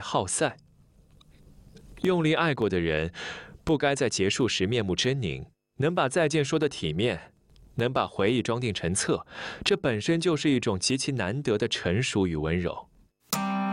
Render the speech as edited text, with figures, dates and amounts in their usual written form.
好赛。用力爱过的人，不该在结束时面目狰狞，能把再见说得体面，能把回忆装订成册，这本身就是一种极其难得的成熟与温柔。